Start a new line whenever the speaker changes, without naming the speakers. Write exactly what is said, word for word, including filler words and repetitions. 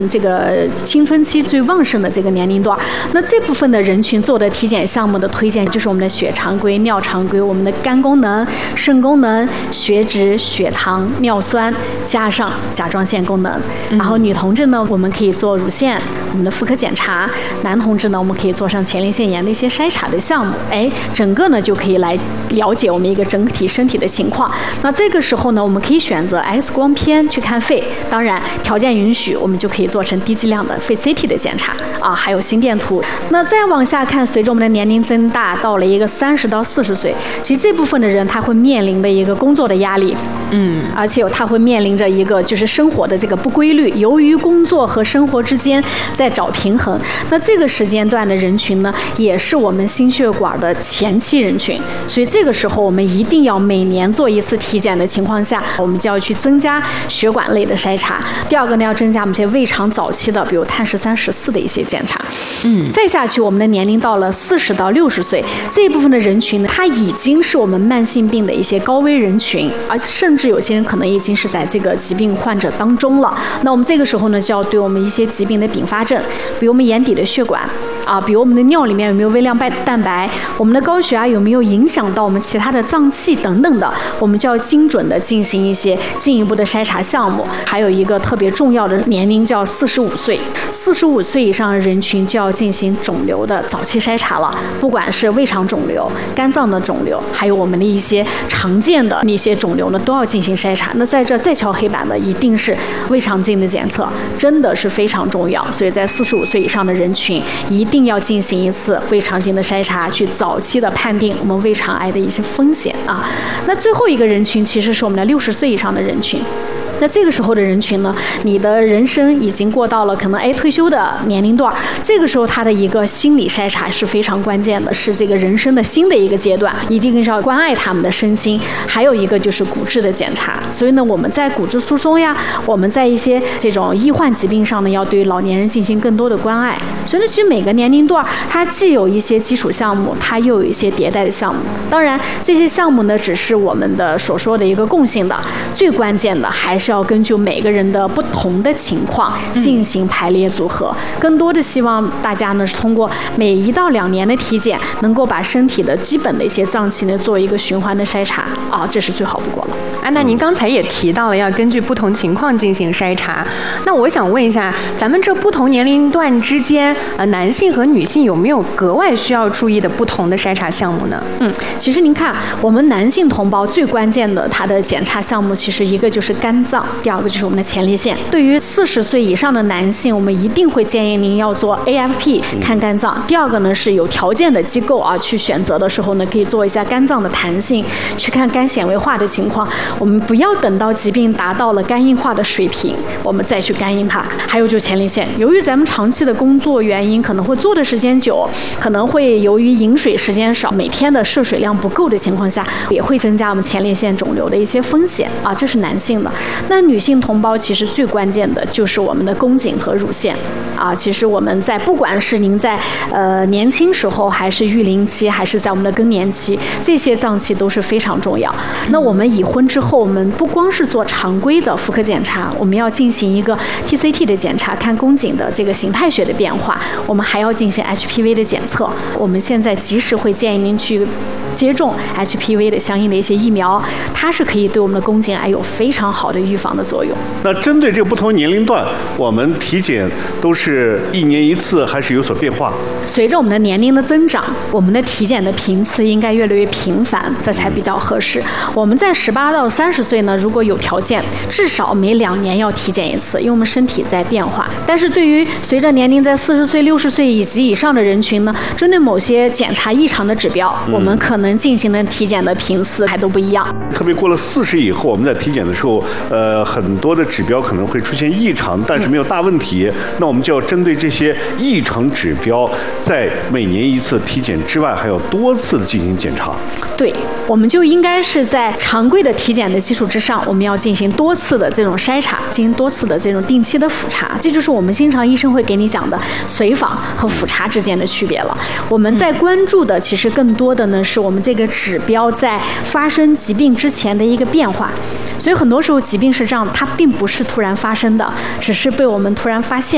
这个青春期最旺盛的这个年龄段。那这部分的人群做的体检项目的推荐就是我们的血常规、尿常规、我们的肝功能、肾功能、血脂、血糖、尿酸，加上甲状腺功能。然后女同志呢，我们可以做乳腺、我们的妇科检查；男同志呢，我们可以做上前列腺炎的一些筛查的项目。哎，整个呢就可以来了解我们一个整体身体的情况。那这个时候呢，我们可以选择 X 光片去看肺，当然条件允许，我们就可以做成低剂量的肺 C T 的检查啊，还有心电图。那再往下看，随着我们的年龄增大，到了一个三十到四十岁，其实这部分的人他会面临的一个工作的压力，嗯，而且他会面临着一个就是生活的这个不规律，由于工作和生活之间在找平衡。那这个时间段的人群呢，也是我们心血管的前期人群，所以这个时候我们一定要每年做一次体检的情况下，我们就要去增加血管类的筛查。第二个呢，要增加我们这些胃肠早期的，比如碳十三、十四的一些检查。嗯，再下去，我们的年龄到了四十到六十岁这一部分的人群呢，它已经是我们慢性病的一些高危人群，而甚至有些人可能已经是在这个疾病患者当中了。那我们这个时候呢，就要对我们一些疾病的并发症，比如我们眼底的血管啊，比如我们的尿里面有没有微量蛋白，我们的高血压有没有影响到我们其他的脏器等等的，我们就要精准的进行一些进一步的筛查项目。还有一个特别重要的年龄叫四十五岁，四十五岁以上的人群就要进行肿瘤的早期筛查了，不管是胃肠肿瘤、肝脏的肿瘤，还有我们的一些常见的那些肿瘤呢，都要进行筛查。那在这再敲黑板的一定是胃肠镜的检测，真的是非常重要。所以在四十五岁以上的人群，一定要进行一次胃肠镜的筛查，去早期的判定我们胃肠癌的一些风险啊。那最后一个人群其实是我们的六十岁以上的人群。那这个时候的人群呢，你的人生已经过到了可能哎退休的年龄段，这个时候他的一个心理筛查是非常关键的，是这个人生的新的一个阶段，一定是要关爱他们的身心。还有一个就是骨质的检查，所以呢，我们在骨质疏松呀，我们在一些这种易患疾病上呢，要对老年人进行更多的关爱。所以呢，其实每个年龄段它既有一些基础项目，它又有一些迭代的项目。当然，这些项目呢，只是我们的所说的一个共性的，最关键的还是要根据每个人的不同的情况进行排列组合。嗯、更多的希望大家呢是通过每一到两年的体检，能够把身体的基本的一些脏器呢做一个循环的筛查啊，这是最好不过了。
啊，那您刚才也提到了要根据不同情况进行筛查，那我想问一下，咱们这不同年龄段之间，呃，男性和女性有没有格外需要注意的不同的筛查项目呢？
嗯，其实您看，我们男性同胞最关键的他的检查项目，其实一个就是肝脏，第二个就是我们的前列腺。对于四十岁以上的男性，我们一定会建议您要做 A F P 看肝脏。第二个呢，是有条件的机构啊去选择的时候呢，可以做一下肝脏的弹性，去看肝纤维化的情况。我们不要等到疾病达到了肝硬化的水平，我们再去肝硬它。还有就是前列腺，由于咱们长期的工作原因，可能会坐的时间久，可能会由于饮水时间少，每天的摄水量不够的情况下，也会增加我们前列腺肿瘤的一些风险啊，这是男性的。那女性同胞其实最关键的就是我们的宫颈和乳腺啊。其实我们在不管是您在呃年轻时候，还是育龄期，还是在我们的更年期，这些脏器都是非常重要。那我们已婚之后，我们不光是做常规的妇科检查，我们要进行一个 T C T 的检查，看宫颈的这个形态学的变化，我们还要进行 H P V 的检测。我们现在及时会建议您去接种 H P V 的相应的一些疫苗，它是可以对我们的宫颈癌有非常好的预防的作用。
那针对这个不同年龄段，我们体检都是一年一次，还是有所变化？
随着我们的年龄的增长，我们的体检的频次应该越来越频繁，这才比较合适。我们在十八到三十岁呢，如果有条件，至少每两年要体检一次，因为我们身体在变化。但是对于随着年龄在四十岁、六十岁以及以上的人群呢，针对某些检查异常的指标，嗯、我们可能进行的体检的频次还都不一样。
特别过了四十以后，我们在体检的时候，呃，很多的指标可能会出现异常，但是没有大问题。嗯、那我们就要针对这些异常指标，在每年一次体检之外，还有多次的进行检查。
对，我们就应该是在常规的体检的基础之上，我们要进行多次的这种筛查，进行多次的这种定期的复查。这就是我们经常医生会给你讲的随访和复查之间的区别了。我们在关注的其实更多的呢，是我们这个指标在发生疾病之前的一个变化。所以很多时候疾病是这样，它并不是突然发生的，只是被我们突然发现。